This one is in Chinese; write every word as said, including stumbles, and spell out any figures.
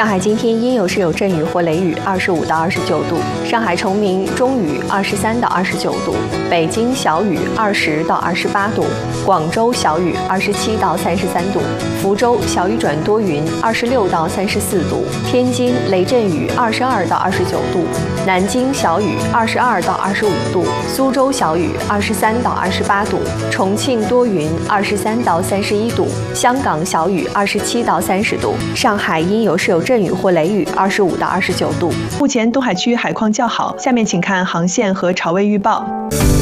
上海今天阴有时有阵雨或雷雨，二十五到二十九度；上海崇明中雨，二十三到二十九度；北京小雨，二十到二十八度；广州小雨，二十七到三十三度；福州小雨转多云，二十六到三十四度；天津雷阵雨，二十二到二十九度；南京小雨，二十二到二十五度；苏州小雨，二十三到二十八度；重庆多云，二十三到三十一度；香港小雨，二十七到三十度；上海阴有时有阵雨或雷雨，二十五到二十九度。 目前东海区海况较好，下面请看航线和潮位预报。